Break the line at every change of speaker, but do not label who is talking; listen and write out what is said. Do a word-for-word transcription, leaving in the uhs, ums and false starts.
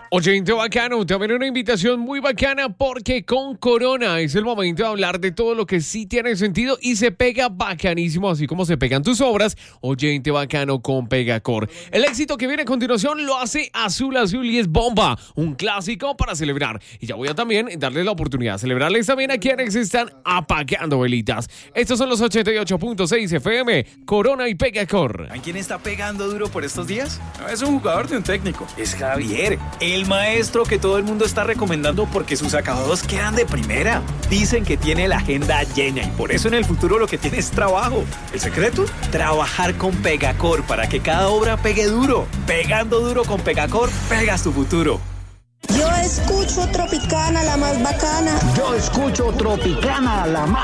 Oyente bacano, también una invitación muy bacana porque con Corona es el momento de hablar de todo lo que sí tiene sentido y se pega bacanísimo, así como se pegan tus obras. Oyente bacano con Pegacor. El éxito que viene a continuación lo hace Azul Azul y es Bomba, un clásico para celebrar. Y ya voy a también darles la oportunidad de celebrarles también a quienes están apagando velitas. Estos son los ochenta y ocho punto seis F M, Corona y Pegacor.
¿A quién está pegando duro por estos días? No es un jugador de un técnico, es Javier, el maestro que todo el mundo está recomendando porque sus acabados quedan de primera. Dicen que tiene la agenda llena y por eso en el futuro lo que tiene es trabajo. ¿El secreto? Trabajar con Pegacor para que cada obra pegue duro. Pegando duro con Pegacor, pegas tu futuro.
Yo escucho Tropicana, la más bacana.
Yo escucho Tropicana, la más